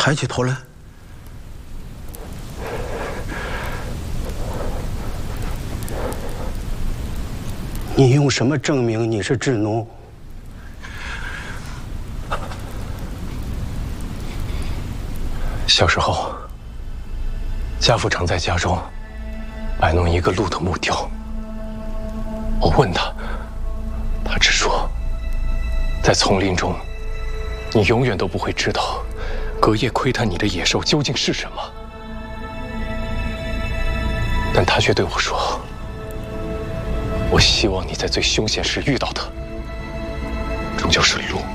抬起头来。你用什么证明你是智奴？ 小时候，家父常在家中摆弄一个鹿的木雕。我问他，他只说，在丛林中，你永远都不会知道，隔夜窥探你的野兽究竟是什么。但他却对我说，我希望你在最凶险时遇到的，终究是鹿。